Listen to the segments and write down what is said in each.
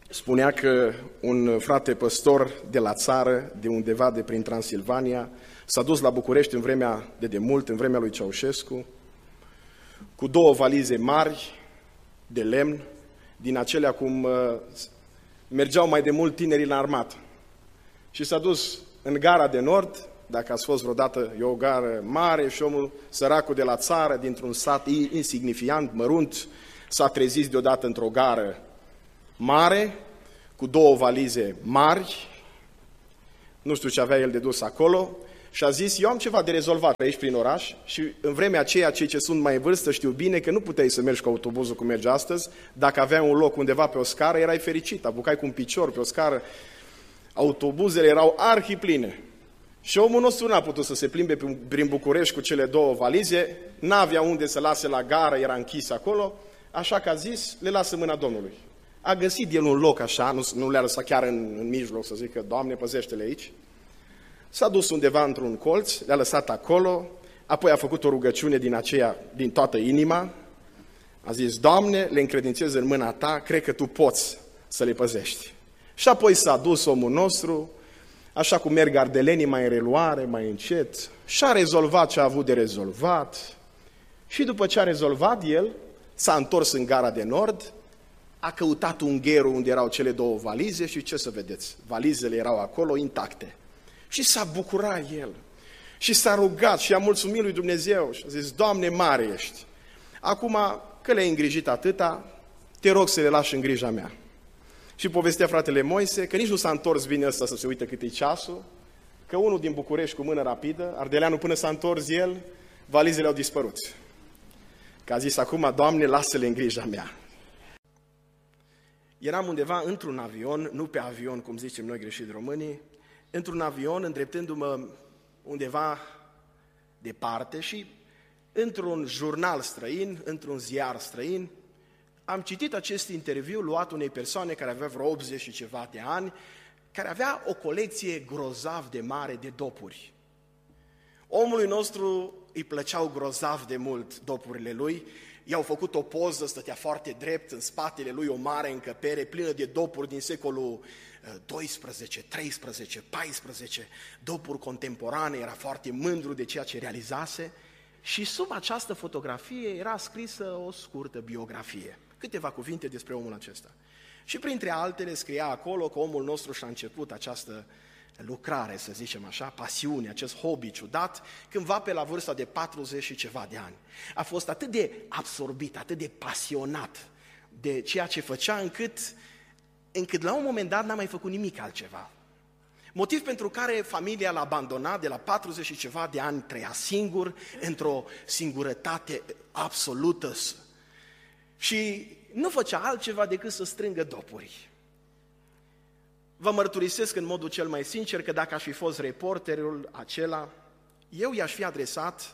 Spunea că un frate păstor de la țară, de undeva de prin Transilvania, s-a dus la București în vremea de demult, în vremea lui Ceaușescu, cu 2 valize mari de lemn, din acelea cum mergeau mai de mult tinerii la armată. Și s-a dus în gara de nord, dacă ați fost vreodată, e o gară mare și omul săracul de la țară, dintr-un sat insignifiant, mărunt, s-a trezit deodată într-o gară mare, cu 2 valize mari, nu știu ce avea el de dus acolo, și a zis, eu am ceva de rezolvat aici prin oraș și în vremea aceea cei ce sunt mai în vârstă știu bine că nu puteai să mergi cu autobuzul cum mergi astăzi, dacă aveai un loc undeva pe o scară, erai fericit, apucai cu un picior pe o scară, autobuzele erau arhipline. Și omul nostru n-a putut să se plimbe prin București cu cele 2 valize, n-avea unde să lase la gară, era închis acolo, așa că a zis, le lasă mâna Domnului. A găsit el un loc așa, nu le-a lăsat chiar în mijloc să zică, Doamne, păzește-le aici. S-a dus undeva într-un colț, le-a lăsat acolo, apoi a făcut o rugăciune din toată inima, a zis, Doamne, le încredințez în mâna Ta, cred că Tu poți să le păzești. Și apoi s-a dus omul nostru, așa cum merg ardelenii mai în reluare, mai încet, și-a rezolvat ce a avut de rezolvat și după ce a rezolvat el, s-a întors în gara de nord, a căutat ungherul unde erau cele 2 valize și ce să vedeți, valizele erau acolo intacte. Și s-a bucurat el și s-a rugat și a mulțumit lui Dumnezeu și a zis, Doamne, mare ești, acum că le-ai îngrijit atâta, te rog să le lași în grija mea. Și povestea fratele Moise că nici nu s-a întors bine ăsta să se uite cât e ceasul, că unul din București cu mână rapidă, ardeleanul până s-a întors el, valizele au dispărut. Că a zis acum, Doamne, lasă-le în grija mea. Eram undeva într-un avion, nu pe avion, cum zicem noi greșit românii, într-un avion, îndreptându-mă undeva departe și într-un jurnal străin, într-un ziar străin, am citit acest interviu luat unei persoane care avea vreo 80 și ceva de ani, care avea o colecție grozav de mare de dopuri. Omului nostru îi plăceau grozav de mult dopurile lui, i-au făcut o poză, stătea foarte drept, în spatele lui o mare încăpere plină de dopuri din secolul 12, 13, 14, dopuri contemporane, era foarte mândru de ceea ce realizase și sub această fotografie era scrisă o scurtă biografie, câteva cuvinte despre omul acesta. Și printre altele scria acolo că omul nostru și-a început această lucrare, să zicem așa, pasiune, acest hobby ciudat, cândva pe la vârsta de 40 și ceva de ani. A fost atât de absorbit, atât de pasionat de ceea ce făcea, încât la un moment dat n-a mai făcut nimic altceva. Motiv pentru care familia l-a abandonat, de la 40 și ceva de ani trăia singur, într-o singurătate absolută și nu făcea altceva decât să strângă dopuri. Vă mărturisesc în modul cel mai sincer că dacă aș fi fost reporterul acela, eu i-aș fi adresat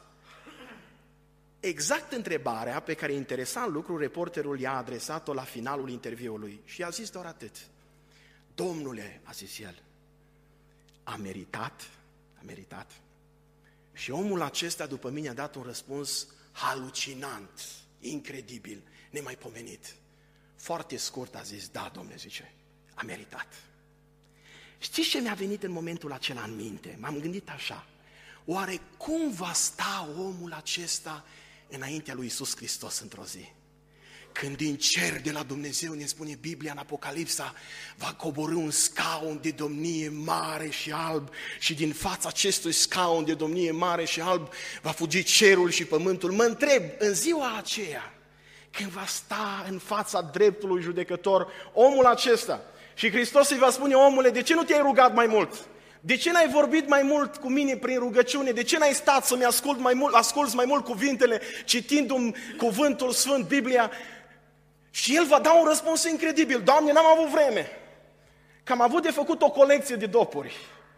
exact întrebarea pe care interesant lucru reporterul i-a adresat-o la finalul interviului și i-a zis doar atât. Domnule, a zis el, a meritat. Și omul acesta după mine a dat un răspuns halucinant, incredibil, nemaipomenit. Foarte scurt a zis, da, domnule, zice, a meritat. Știți ce mi-a venit în momentul acela în minte? M-am gândit așa, oare cum va sta omul acesta înaintea lui Iisus Hristos într-o zi? Când din cer de la Dumnezeu, ne spune Biblia în Apocalipsa, va coborî un scaun de domnie mare și alb și din fața acestui scaun de domnie mare și alb va fugi cerul și pământul. Mă întreb, în ziua aceea, când va sta în fața dreptului judecător omul acesta și Hristos îi va spune, omule, de ce nu te-ai rugat mai mult? De ce n-ai vorbit mai mult cu mine prin rugăciune? De ce n-ai stat să-mi asculți mai mult cuvintele, citindu-mi cuvântul Sfânt, Biblia? Și el va da un răspuns incredibil. Doamne, n-am avut vreme, că am avut de făcut o colecție de dopuri.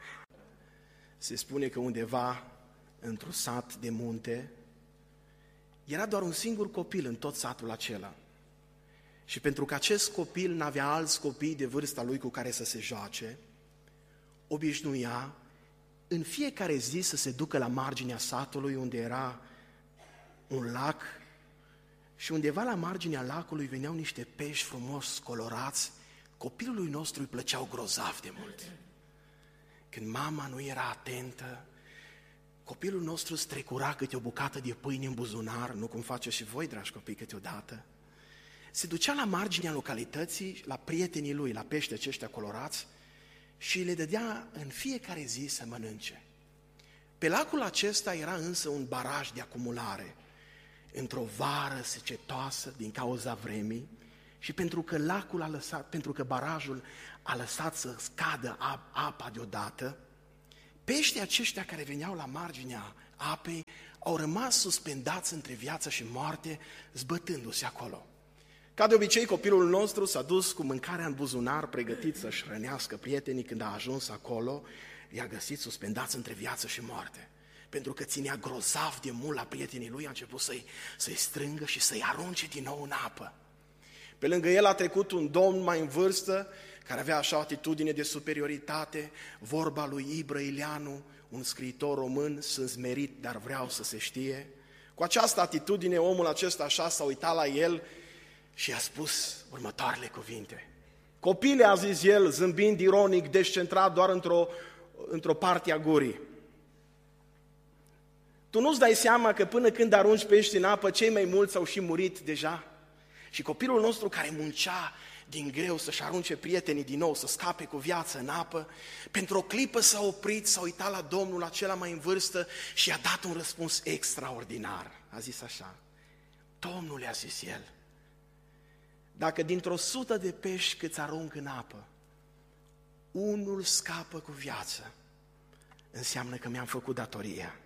Se spune că undeva, într-un sat de munte, era doar un singur copil în tot satul acela. Și pentru că acest copil n-avea alți copii de vârsta lui cu care să se joace, obișnuia în fiecare zi să se ducă la marginea satului unde era un lac și undeva la marginea lacului veneau niște pești frumos colorați, copilului nostru îi plăceau grozav de mult. Când mama nu era atentă, copilul nostru strecura câte o bucată de pâine în buzunar, nu cum faceți și voi, dragi copii, câteodată. Se ducea la marginea localității, la prietenii lui, la pești aceștia colorați, și le dădea în fiecare zi să mănânce. Pe lacul acesta era însă un baraj de acumulare. Într-o vară secetoasă din cauza vremii și pentru că barajul a lăsat să scadă apa deodată, peștii aceștia care veneau la marginea apei au rămas suspendați între viață și moarte, zbătându-se acolo. Ca de obicei, copilul nostru s-a dus cu mâncarea în buzunar, pregătit să-și hrănească prietenii. Când a ajuns acolo, i-a găsit suspendați între viață și moarte. Pentru că ținea grozav de mult la prietenii lui, a început să-i strângă și să-i arunce din nou în apă. Pe lângă el a trecut un domn mai în vârstă, care avea așa o atitudine de superioritate, vorba lui Ibră Ileanu, un scriitor român, sunt smerit, dar vreau să se știe. Cu această atitudine, omul acesta așa s-a uitat la el și a spus următoarele cuvinte. Copile, a zis el, zâmbind ironic, descentrat doar într-o parte a gurii. Tu nu-ți dai seama că până când arunci pești în apă, cei mai mulți au și murit deja? Și copilul nostru care muncea din greu să-și arunce prietenii din nou, să scape cu viață în apă, pentru o clipă s-a oprit, s-a uitat la domnul acela mai în vârstă și a dat un răspuns extraordinar. A zis așa, Domnule, a zis el, dacă dintr-o 100 de pești câți arunc în apă, unul scapă cu viață, înseamnă că mi-am făcut datoria.